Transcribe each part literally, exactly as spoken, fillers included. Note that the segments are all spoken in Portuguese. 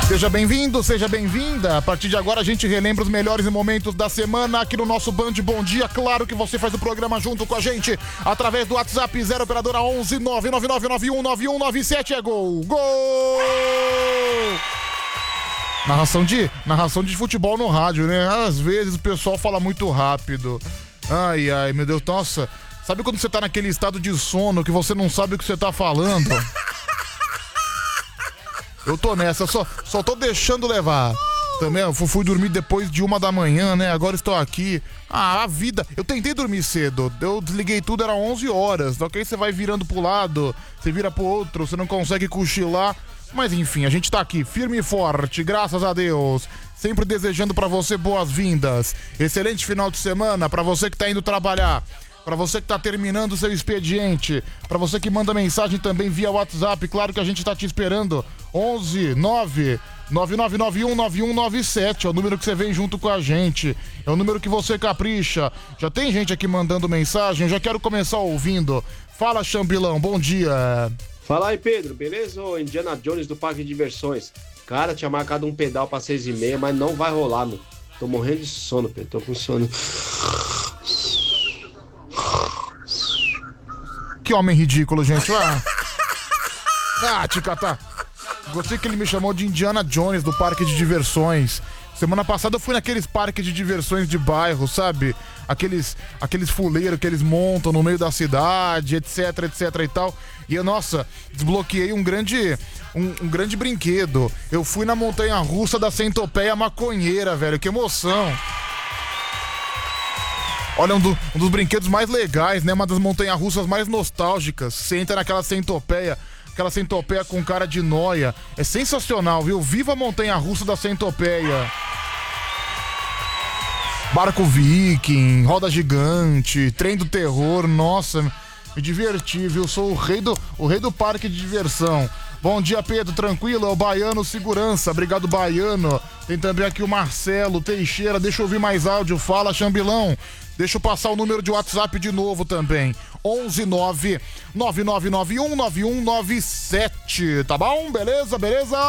Seja bem-vindo, seja bem-vinda. A partir de agora a gente relembra os melhores momentos da semana aqui no nosso Band Bom Dia. Claro que você faz o programa junto com a gente através do WhatsApp zero operadora onze nove nove nove nove um nove um nove sete. É gol! Gol! Narração de, narração de futebol no rádio, né? Às vezes o pessoal fala muito rápido. Ai, ai, meu Deus, nossa. Sabe quando você tá naquele estado de sono que você não sabe o que você tá falando? Eu tô nessa, só, só tô deixando levar. Também, eu fui dormir depois de uma da manhã, né? Agora estou aqui. Ah, a vida. Eu tentei dormir cedo. Eu desliguei tudo, era onze horas. Ok, você vai virando pro lado, você vira pro outro, você não consegue cochilar. Mas enfim, a gente tá aqui, firme e forte, graças a Deus. Sempre desejando pra você boas-vindas. Excelente final de semana pra você que tá indo trabalhar. Pra você que tá terminando o seu expediente, pra você que manda mensagem também via WhatsApp, claro que a gente tá te esperando. onze nove nove nove nove um nove um nove sete é o número que você vem junto com a gente. É o número que você capricha. Já tem gente aqui mandando mensagem, eu já quero começar ouvindo. Fala, Chambilão, bom dia. Fala aí, Pedro, beleza? Ô, Indiana Jones do Parque de Diversões. Cara, tinha marcado um pedal pra seis e meia, mas não vai rolar, meu. Tô morrendo de sono, Pedro, tô com sono. Que homem ridículo, gente. Ah, ah tica, tá. Gostei que ele me chamou de Indiana Jones do Parque de Diversões. Semana passada eu fui naqueles parques de diversões de bairro, sabe? Aqueles, aqueles fuleiros que eles montam no meio da cidade, etc, etc e tal. E eu, nossa, desbloqueei um grande, um, um grande brinquedo. Eu fui na montanha-russa da Centopeia Maconheira, velho. Que emoção. Olha, um, do, um dos brinquedos mais legais, né? Uma das montanhas-russas mais nostálgicas. Você entra naquela centopeia, aquela centopeia com cara de noia. É sensacional, viu? Viva a montanha-russa da centopeia. Barco Viking, roda gigante, trem do terror. Nossa, me diverti, viu? Sou o rei do, o rei do parque de diversão. Bom dia, Pedro, tranquilo? É o Baiano Segurança, obrigado, Baiano. Tem também aqui o Marcelo Teixeira, deixa eu ouvir mais áudio, fala, Chambilão. Deixa eu passar o número de WhatsApp de novo também, onze nove nove nove nove um nove um nove sete, tá bom? Beleza, beleza?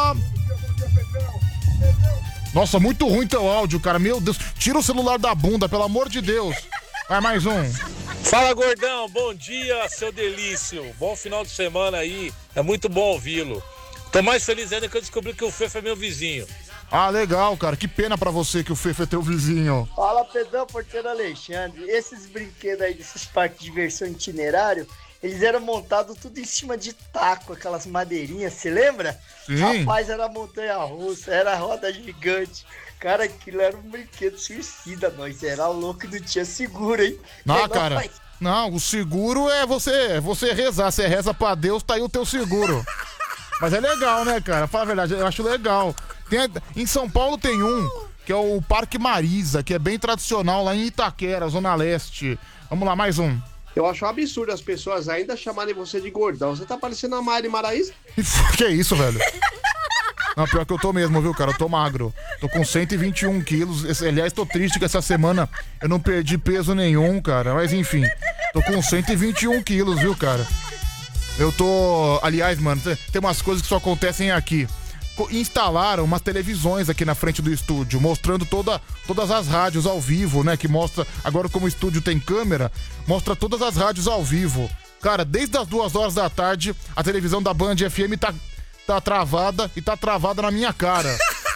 Nossa, muito ruim teu áudio, cara, meu Deus, tira o celular da bunda, pelo amor de Deus. Vai, mais um. Fala, gordão, bom dia, seu delício, bom final de semana aí, é muito bom ouvi-lo. Tô mais feliz ainda que eu descobri que o Fefe é meu vizinho. Ah, legal, cara, que pena pra você que o Fefe é teu vizinho. Fala, Pedrão, porteiro Alexandre, esses brinquedos aí desses parques de diversão itinerário, eles eram montados tudo em cima de taco, aquelas madeirinhas, você lembra? Sim. Rapaz, era montanha-russa, era roda gigante. Cara, aquilo era um brinquedo suicida, nós era louco e não tinha seguro, hein? Não, É, cara, nós... não, o seguro é você, é você rezar, você reza pra Deus, tá aí o teu seguro. Mas é legal, né, cara? Fala a verdade, eu acho legal. Tem, em São Paulo tem um, que é o Parque Marisa, que é bem tradicional lá em Itaquera, Zona Leste. Vamos lá, mais um. Eu acho um absurdo as pessoas ainda chamarem você de gordão. Você tá parecendo a Mari Maraíza? Que isso, velho? Não, pior que eu tô mesmo, viu, cara? Eu tô magro. Tô com cento e vinte e um quilos. Esse, aliás, tô triste que essa semana eu não perdi peso nenhum, cara. Mas enfim, tô com cento e vinte e um quilos, viu, cara? Eu tô... Aliás, mano, tem umas coisas que só acontecem aqui. Instalaram umas televisões aqui na frente do estúdio, mostrando toda, todas as rádios ao vivo, né? Que mostra, agora como o estúdio tem câmera, mostra todas as rádios ao vivo. Cara, desde as duas horas da tarde, a televisão da Band F M tá, tá travada e tá travada na minha cara.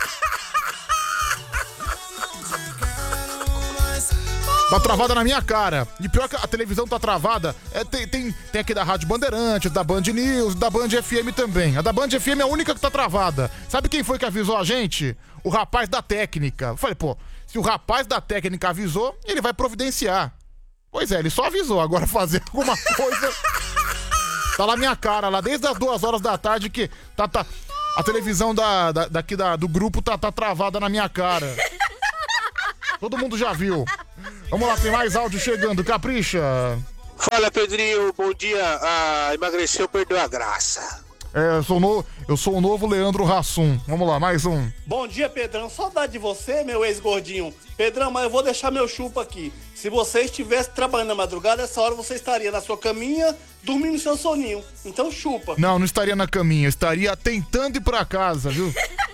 Tá travada na minha cara. E pior que a televisão tá travada, é, tem, tem, tem aqui da Rádio Bandeirantes, da Band News, da Band F M também. A da Band F M é a única que tá travada. Sabe quem foi que avisou a gente? O rapaz da técnica. Eu falei, pô, se o rapaz da técnica avisou, ele vai providenciar. Pois é, ele só avisou. Agora fazer alguma coisa... Tá lá minha cara, lá desde as duas horas da tarde que tá... tá a televisão da, da, daqui da, do grupo tá, tá travada na minha cara. Todo mundo já viu. Vamos lá, tem mais áudio chegando. Capricha. Fala, Pedrinho. Bom dia. Ah, emagreceu, perdeu a graça. É, eu sou, no, eu sou o novo Leandro Hassum. Vamos lá, mais um. Bom dia, Pedrão. Saudade de você, meu ex-gordinho. Pedrão, mas eu vou deixar meu chupa aqui. Se você estivesse trabalhando na madrugada, essa hora você estaria na sua caminha, dormindo seu soninho. Então chupa. Não, não estaria na caminha. Eu estaria tentando ir pra casa, viu?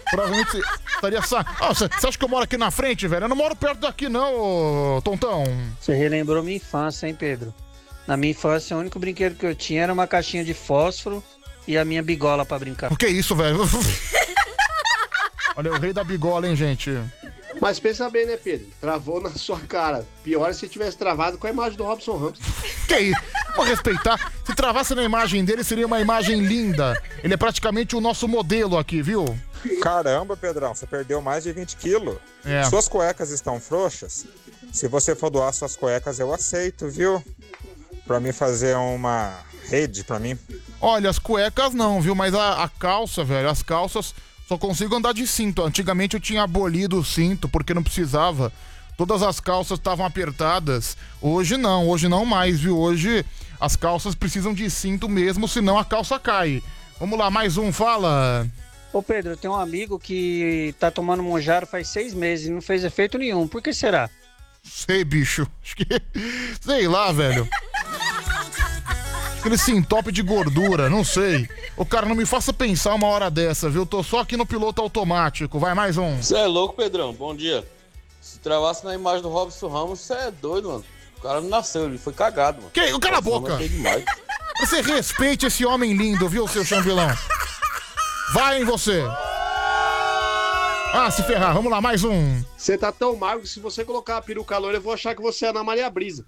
Provavelmente você estaria sa... Ah, você acha que eu moro aqui na frente, velho? Eu não moro perto daqui, não, ô, tontão. Você relembrou minha infância, hein, Pedro? Na minha infância, o único brinquedo que eu tinha era uma caixinha de fósforo e a minha bigola pra brincar. O que é isso, velho? Olha, o rei da bigola, hein, gente? Mas pensa bem, né, Pedro? Travou na sua cara. Pior se tivesse travado com a imagem do Robson Ramos. Que isso? Vou respeitar. Se travasse na imagem dele, seria uma imagem linda. Ele é praticamente o nosso modelo aqui, viu? Caramba, Pedrão, você perdeu mais de vinte quilos. É. Suas cuecas estão frouxas? Se você for doar suas cuecas, eu aceito, viu? Pra mim fazer uma rede pra mim. Olha, as cuecas não, viu? Mas a, a calça, velho, as calças só consigo andar de cinto. Antigamente eu tinha abolido o cinto porque não precisava. Todas as calças estavam apertadas. Hoje não, hoje não mais, viu? Hoje as calças precisam de cinto mesmo, senão a calça cai. Vamos lá, mais um, fala. Ô Pedro, eu tenho um amigo que tá tomando Monjaro faz seis meses e não fez efeito nenhum. Por que será? Sei, bicho. Acho que... Sei lá, velho. Aquele sintope de gordura, não sei. Ô, cara, não me faça pensar uma hora dessa, viu? Tô só aqui no piloto automático. Vai, mais um. Você é louco, Pedrão? Bom dia. Se travasse na imagem do Robson Ramos, você é doido, mano. O cara não nasceu, ele foi cagado, mano. Que? Cala a boca. Você respeite esse homem lindo, viu, seu chambilão? Vai em você. Ah, se ferrar. Vamos lá, mais um. Você tá tão magro que se você colocar a peruca loira, eu vou achar que você é Ana Maria Brisa.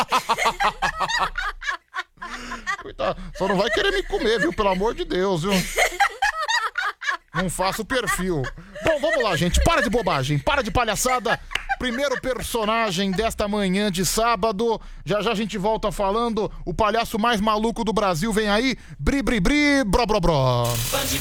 Coitado, só não vai querer me comer, viu? Pelo amor de Deus, viu? Não faço o perfil. Bom, vamos lá, gente. Para de bobagem, para de palhaçada. Primeiro personagem desta manhã de sábado. Já já a gente volta falando. O palhaço mais maluco do Brasil vem aí. Bri, bri, bri, bro, bro, bro.